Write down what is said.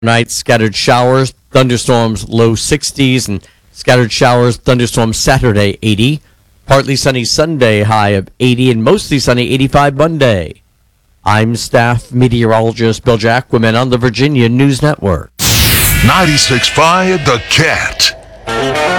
Night, scattered showers, thunderstorms, low 60s, and scattered showers, thunderstorms Saturday, 80. Partly sunny Sunday, high of 80, and mostly sunny 85 Monday. I'm staff meteorologist Bill Jacquemin on the Virginia News Network. 96.5 The Cat.